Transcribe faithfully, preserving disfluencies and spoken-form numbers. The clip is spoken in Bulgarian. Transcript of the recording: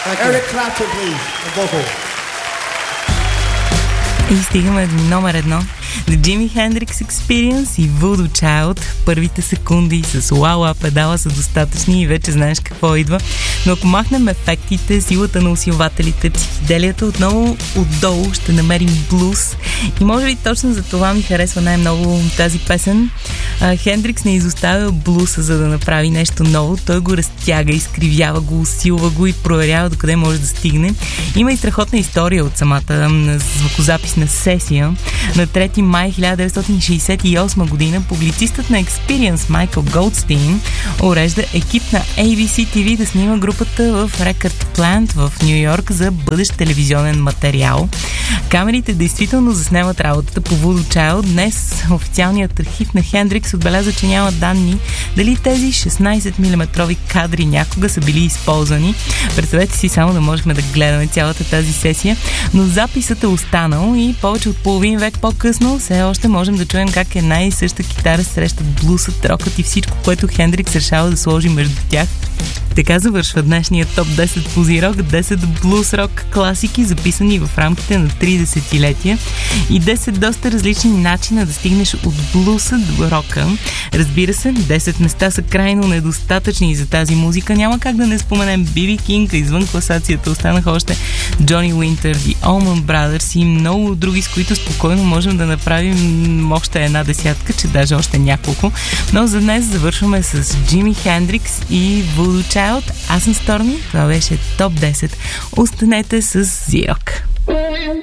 Eric Clapton, please, the vocal. И стигаме до номер едно. The Jimi Hendrix Experience и Voodoo Child. Първите секунди с уау педала са достатъчни и вече знаеш какво идва. Но ако махнем ефектите, силата на усилвателите, психоделията, отново отдолу ще намерим блуз. И може би точно за това ми харесва най-много тази песен. Хендрикс не изоставя блуса, за да направи нещо ново. Той го разтяга, изкривява го, усилва го и проверява докъде може да стигне. Има и страхотна история от самата звукозаписна сесия. На трети май хиляда деветстотин шейсет и осма година публицистът на Experience Майкъл Голдстейн урежда екип на Ей Би Си Ти Ви да снима групата в Record Plant в Ню Йорк за бъдещ телевизионен материал. Камерите действително заснемат работата по Voodoo Child. Днес официалният архив на Хендрикс отбеляза, че няма данни дали тези шестнайсет милиметрови кадри някога са били използвани. Представете си само да можехме да гледаме цялата тази сесия, но записът е останал и повече от половин век по-късно все още можем да чуем как една и съща китара срещат блусът, рокът и всичко, което Хендрикс решава да сложи между тях. Така завършва днешния топ десет пози рок, десет блуз рок класики, записани в рамките на три десетилетия и десет доста различни начина да стигнеш от блуса до рока. Разбира се, десет места са крайно недостатъчни за тази музика. Няма как да не споменем Би Би Кинг, извън класацията останаха още Джони Уинтер, The Allman Brothers и много други, с които спокойно можем да направим още една десятка, че даже още няколко. Но за днес завършваме с Джими Хендрикс и Voodoo Child. Аз съм Сторми, това беше топ десет. Останете с Зирок.